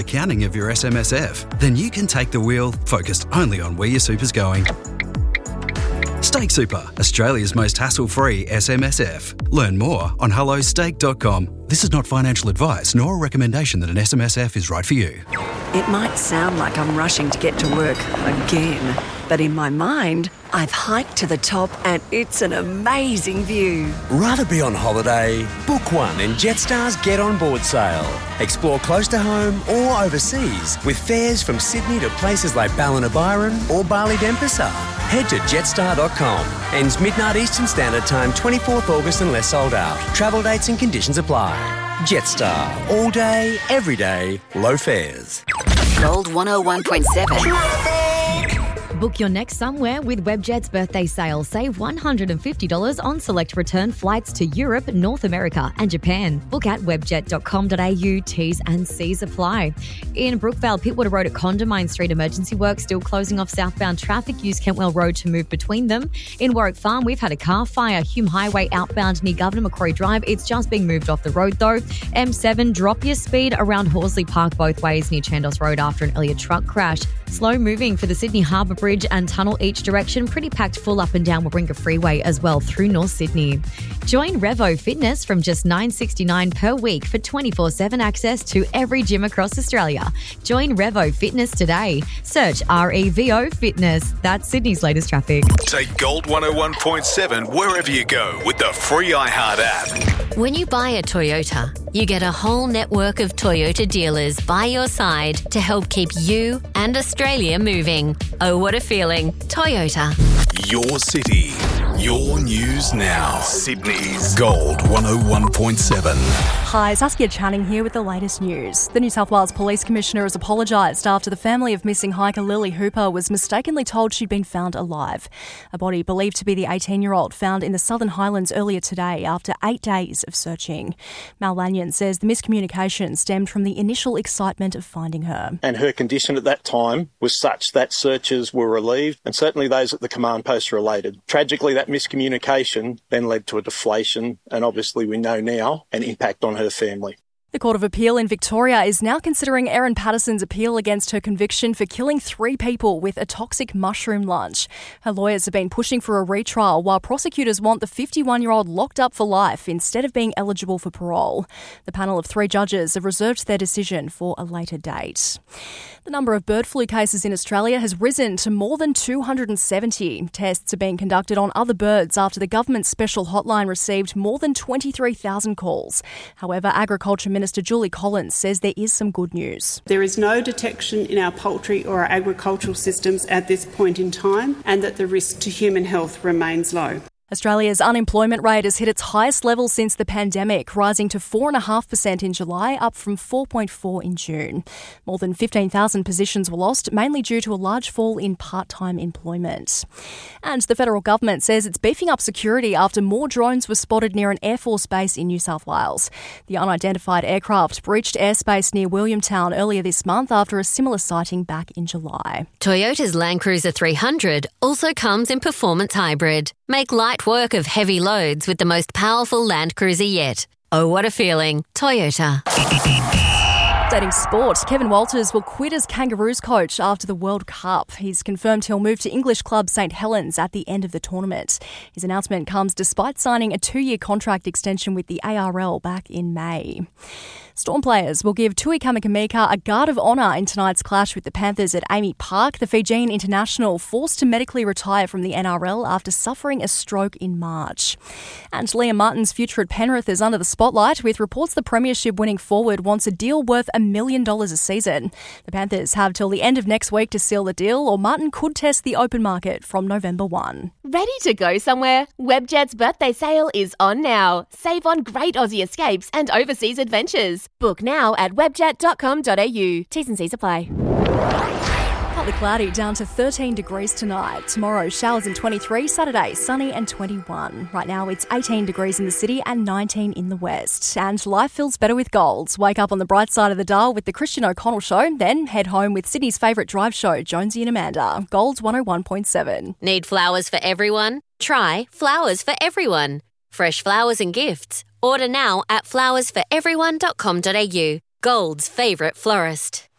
accounting of your SMSF? Then you can take the wheel focused only on where your super's going. Stake Super, Australia's most hassle-free SMSF. Learn more on hellostake.com. This is not financial advice nor a recommendation that an SMSF is right for you. It might sound like I'm rushing to get to work again, but in my mind, I've hiked to the top and it's an amazing view. Rather be on holiday? Book one in Jetstar's Get On Board sale. Explore close to home or overseas with fares from Sydney to places like Ballina-Byron or Bali-Denpasar. Head to jetstar.com. Ends midnight Eastern Standard Time, 24th August unless sold out. Travel dates and conditions apply. Jetstar. All day, every day, low fares. Gold 101.7. Book your next somewhere with Webjet's birthday sale. Save $150 on select return flights to Europe, North America and Japan. Book at webjet.com.au. T's and C's apply. In Brookvale, Pittwater Road at Condamine Street, emergency work still closing off southbound traffic. Use Kentwell Road to move between them. In Warwick Farm, we've had a car fire. Hume Highway outbound near Governor Macquarie Drive. It's just being moved off the road though. M7, drop your speed around Horsley Park both ways near Chandos Road after an earlier truck crash. Slow moving for the Sydney Harbour Bridge and tunnel each direction. Pretty packed full up and down Warringah Freeway as well through North Sydney. Join Revo Fitness from just $9.69 per week for 24/7 access to every gym across Australia. Join Revo Fitness today. Search REVO Fitness. That's Sydney's latest traffic. Take Gold 101.7 wherever you go with the free iHeart app. When you buy a Toyota, you get a whole network of Toyota dealers by your side to help keep you and Australia moving. Oh, what a feeling. Toyota. Your city, your news now. Sydney's Gold 101.7. Hi, Saskia Channing here with the latest news. The New South Wales Police Commissioner has apologised after the family of missing hiker Lily Hooper was mistakenly told she'd been found alive. A body believed to be the 18-year-old found in the Southern Highlands earlier today after 8 days of searching. Mal Lanyon says the miscommunication stemmed from the initial excitement of finding her. And her condition at that time was such that searches were relieved, and certainly those at the command post related. Tragically, that miscommunication then led to a deflation, and obviously we know now an impact on her family. The Court of Appeal in Victoria is now considering Erin Patterson's appeal against her conviction for killing 3 people with a toxic mushroom lunch. Her lawyers have been pushing for a retrial while prosecutors want the 51-year-old locked up for life instead of being eligible for parole. The panel of 3 judges have reserved their decision for a later date. The number of bird flu cases in Australia has risen to more than 270. Tests are being conducted on other birds after the government's special hotline received more than 23,000 calls. However, Agriculture Minister Julie Collins says there is some good news. There is no detection in our poultry or our agricultural systems at this point in time, and that the risk to human health remains low. Australia's unemployment rate has hit its highest level since the pandemic, rising to 4.5% in July, up from 4.4% in June. More than 15,000 positions were lost, mainly due to a large fall in part-time employment. And the federal government says it's beefing up security after more drones were spotted near an Air Force base in New South Wales. The unidentified aircraft breached airspace near Williamtown earlier this month after a similar sighting back in July. Toyota's Land Cruiser 300 also comes in performance hybrid. Make light work of heavy loads with the most powerful Land Cruiser yet. Oh, what a feeling. Toyota. Updating sport, Kevin Walters will quit as Kangaroos coach after the World Cup. He's confirmed he'll move to English club St Helens at the end of the tournament. His announcement comes despite signing a 2-year contract extension with the ARL back in May. Storm players will give Tui Kamikamica a guard of honour in tonight's clash with the Panthers at Amy Park. The Fijian international forced to medically retire from the NRL after suffering a stroke in March. And Liam Martin's future at Penrith is under the spotlight, with reports the premiership-winning forward wants a deal worth $1 million a season. The Panthers have till the end of next week to seal the deal, or Martin could test the open market from November 1. Ready to go somewhere? Webjet's birthday sale is on now. Save on great Aussie escapes and overseas adventures. Book now at webjet.com.au. T's and C's apply. Partly cloudy, down to 13 degrees tonight. Tomorrow, showers and 23. Saturday, sunny and 21. Right now, it's 18 degrees in the city and 19 in the west. And life feels better with Gold. Wake up on the bright side of the dial with the Christian O'Connell Show. Then head home with Sydney's favourite drive show, Jonesy and Amanda. Gold's 101.7. Need flowers for everyone? Try Flowers for Everyone. Fresh flowers and gifts. Order now at flowersforeveryone.com.au. Gold's favourite florist.